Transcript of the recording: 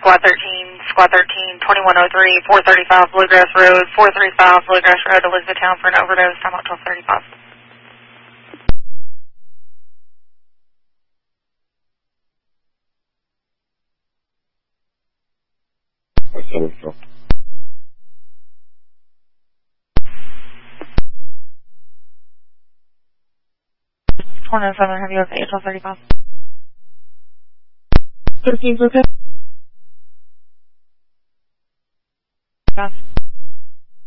Squad 13, 2103, 435 Bluegrass Road, 435 Bluegrass Road, Elizabethtown for an overdose, time out 1235. Listo. 27, have you okay, 1235? 13's okay. Yes.